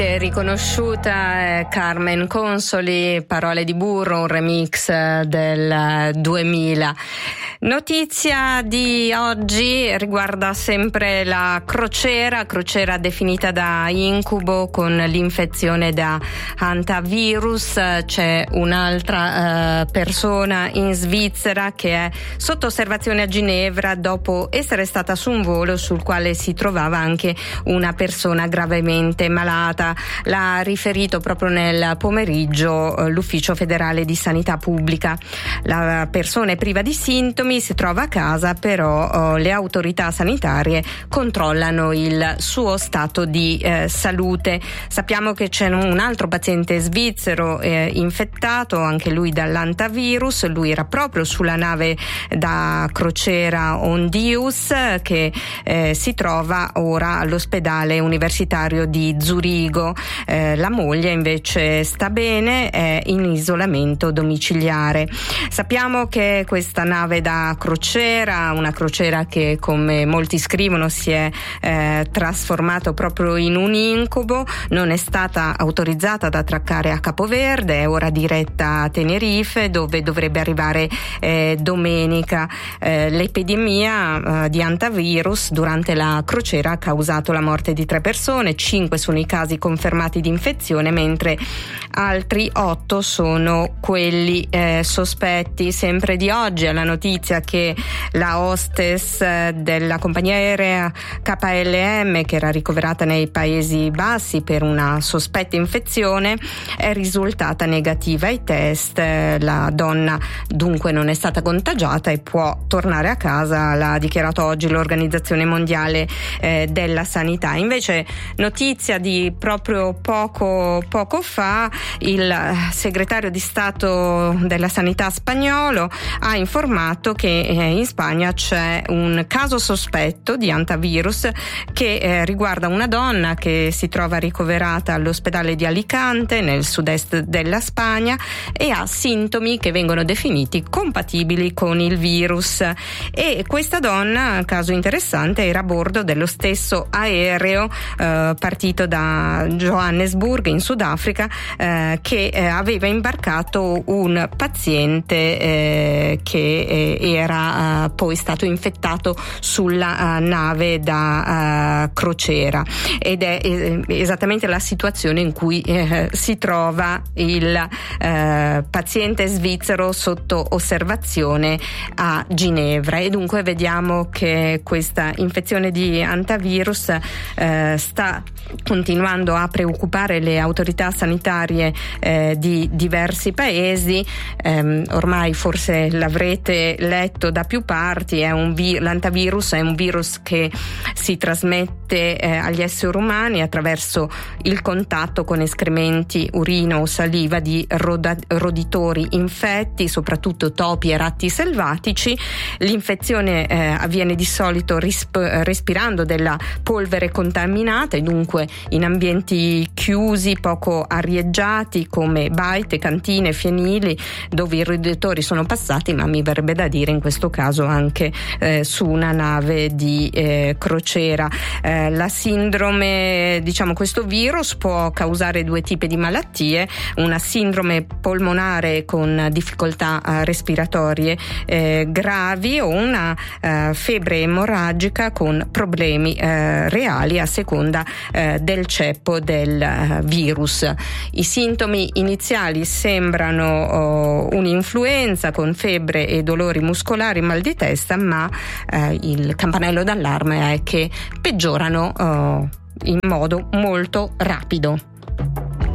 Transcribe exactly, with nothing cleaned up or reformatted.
Riconosciuta eh, Carmen Consoli, Parole di burro, un remix eh, del duemila. Notizia di oggi riguarda sempre la crociera, crociera definita da incubo con l'infezione da hantavirus. C'è un'altra eh, persona in Svizzera che è sotto osservazione a Ginevra dopo essere stata su un volo sul quale si trovava anche una persona gravemente malata. L'ha riferito proprio nel pomeriggio eh, l'Ufficio federale di sanità pubblica. La persona è priva di sintomi, si trova a casa, però eh, le autorità sanitarie controllano il suo stato di eh, salute. Sappiamo che c'è un altro paziente svizzero eh, infettato, anche lui dall'hantavirus. Lui era proprio sulla nave da crociera Ondius che eh, si trova ora all'ospedale universitario di Zurigo. Eh, la moglie invece sta bene, è in isolamento domiciliare. Sappiamo che questa nave da crociera, una crociera che, come molti scrivono, si è eh, trasformato proprio in un incubo, non è stata autorizzata ad attraccare a Capoverde, è ora diretta a Tenerife, dove dovrebbe arrivare eh, domenica. Eh, l'epidemia eh, di hantavirus durante la crociera ha causato la morte di tre persone, cinque sono i casi confermati di infezione, mentre altri otto sono quelli eh, sospetti. Sempre di oggi è la notizia che la hostess della compagnia aerea K L M, che era ricoverata nei Paesi Bassi per una sospetta infezione, è risultata negativa ai test. La donna dunque non è stata contagiata e può tornare a casa, l'ha dichiarato oggi l'Organizzazione Mondiale eh, della Sanità. Invece, notizia di proprio poco poco fa, il segretario di Stato della Sanità spagnolo ha informato che eh, in Spagna c'è un caso sospetto di hantavirus che eh, riguarda una donna che si trova ricoverata all'ospedale di Alicante nel sud-est della Spagna e ha sintomi che vengono definiti compatibili con il virus. E questa donna, caso interessante, era a bordo dello stesso aereo eh, partito da Johannesburg in Sudafrica eh, che eh, aveva imbarcato un paziente eh, che eh, era eh, poi stato infettato sulla uh, nave da uh, crociera, ed è eh, esattamente la situazione in cui eh, si trova il eh, paziente svizzero sotto osservazione a Ginevra. E dunque vediamo che questa infezione di hantavirus eh, sta continuando a preoccupare le autorità sanitarie eh, di diversi paesi. Eh, ormai forse l'avrete letto da più parti, è un vi- l'hantavirus è un virus che si trasmette eh, agli esseri umani attraverso il contatto con escrementi, urina o saliva di roda- roditori infetti, soprattutto topi e ratti selvatici. L'infezione eh, avviene di solito risp- respirando della polvere contaminata e dunque in ambienti chiusi, poco arieggiati, come baite, cantine, fienili, dove i roditori sono passati, ma mi verrebbe da dire in questo caso anche eh, su una nave di eh, crociera. Eh, la sindrome, diciamo, questo virus può causare due tipi di malattie: una sindrome polmonare con difficoltà eh, respiratorie eh, gravi o una eh, febbre emorragica con problemi eh, reali a seconda eh, del ceppo del eh, virus. I sintomi iniziali sembrano oh, un'influenza con febbre e dolori muscolari, mal di testa, ma eh, il campanello d'allarme è che peggiorano oh, in modo molto rapido.